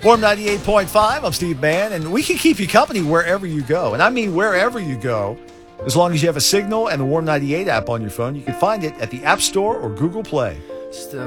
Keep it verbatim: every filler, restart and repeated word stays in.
Warm ninety-eight point five, I'm Steve Mann, and we can keep you company wherever you go. And I mean wherever you go. As long as you have a signal and the Warm ninety-eight app on your phone, you can find it at the App Store or Google Play.